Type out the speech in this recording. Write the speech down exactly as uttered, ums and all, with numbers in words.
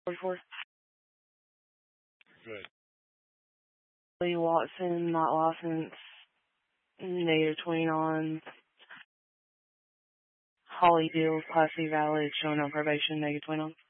forty-four. Good. Lee Watson, not licensed, negative twenty on. Holly Deals, Class C valid, showing on probation, negative twenty on.